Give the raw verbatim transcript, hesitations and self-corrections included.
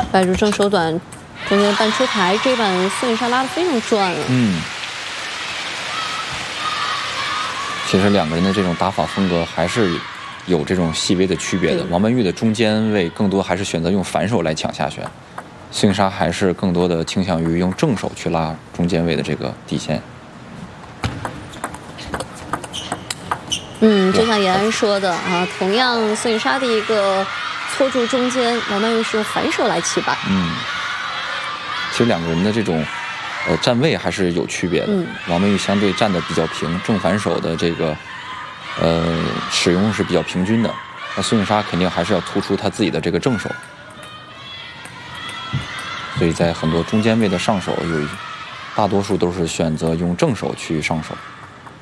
摆住正手短，中间半出台，这一板孙颖莎拉得非常转了。 嗯，其实两个人的这种打法风格还是有这种细微的区别的。王曼玉的中间位更多还是选择用反手来抢下旋，孙颖莎还是更多的倾向于用正手去拉中间位的这个底线。 嗯，就像延安说的啊，同样孙颖莎的一个搓住中间，王曼玉是用反手来起板。 嗯，其实两个人的这种呃站位还是有区别的。嗯，王曼玉相对站得比较平，正反手的这个呃使用是比较平均的。那孙颖莎肯定还是要突出她自己的这个正手，所以在很多中间位的上手有大多数都是选择用正手去上手。